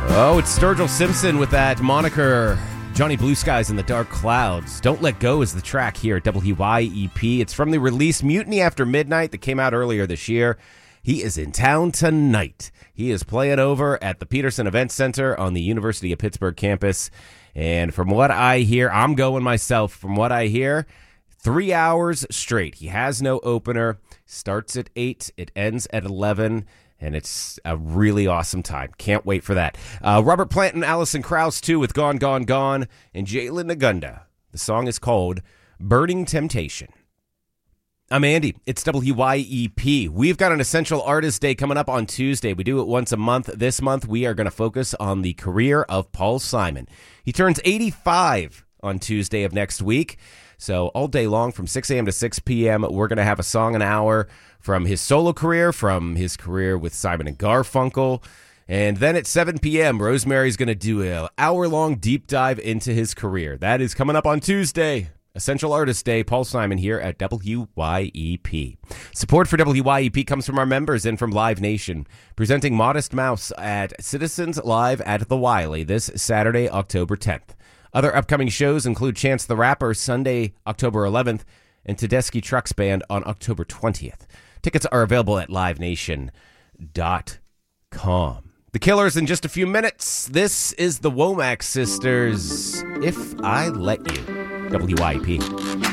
Oh, it's Sturgill Simpson with that moniker, Johnny Blue Skies in the Dark Clouds. Don't Let Go is the track here at WYEP. It's from the release Mutiny After Midnight that came out earlier this year. He is in town tonight. He is playing over at the Peterson Event Center on the University of Pittsburgh campus. And from what I hear, I'm going myself. From what I hear, 3 hours straight. He has no opener. Starts at 8. It ends at 11. And it's a really awesome time. Can't wait for that. Robert Plant and Alison Krauss, too, with Gone, Gone, Gone. And Jalen Nagunda. The song is called Burning Temptation. I'm Andy. It's WYEP. We've got an Essential Artist Day coming up on Tuesday. We do it once a month. This month, we are going to focus on the career of Paul Simon. He turns 85 on Tuesday of next week. So all day long from 6 a.m. to 6 p.m., we're going to have a song an hour from his solo career, from his career with Simon and Garfunkel. And then at 7 p.m., Rosemary's going to do an hour-long deep dive into his career. That is coming up on Tuesday. Essential Artist Day, Paul Simon here at WYEP. Support for WYEP comes from our members and from Live Nation, presenting Modest Mouse at Citizens Live at the Wiley this Saturday, October 10th. Other upcoming shows include Chance the Rapper Sunday, October 11th, and Tedeschi Trucks Band on October 20th. Tickets are available at livenation.com. The Killers in just a few minutes. This is the Womack Sisters, If I Let You. WYP.